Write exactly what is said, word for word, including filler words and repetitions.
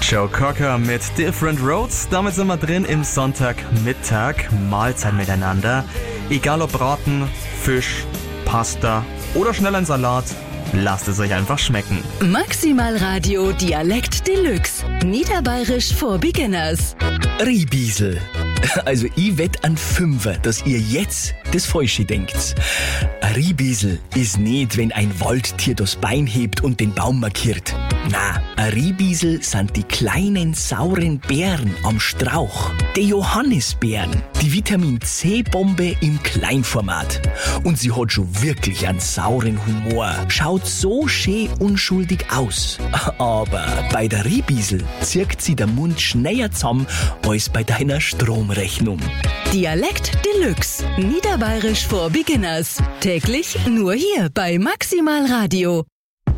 Joe Cocker mit Different Roads. Damit sind wir drin im Sonntagmittag. Mahlzeit miteinander. Egal ob Braten, Fisch, Pasta oder schnell ein Salat. Lasst es euch einfach schmecken. Maximal Radio Dialekt Deluxe. Niederbayerisch for Beginners. Riebiesel. Also ich wett an Fünfer, dass ihr jetzt das Falsche denkt. Ein Riebiesel ist nicht, wenn ein Waldtier das Bein hebt und den Baum markiert. Na, ein Riebiesel sind die kleinen sauren Beeren am Strauch. Die Johannisbeeren, die Vitamin-C-Bombe im Kleinformat. Und sie hat schon wirklich einen sauren Humor. Schaut so schön unschuldig aus. Aber bei der Riebiesel zirkt sie der Mund schneller zusammen als bei deiner Stromrechnung. Dialekt Deluxe. Niederbayerisch for Beginners. Täglich nur hier bei Maximal Radio.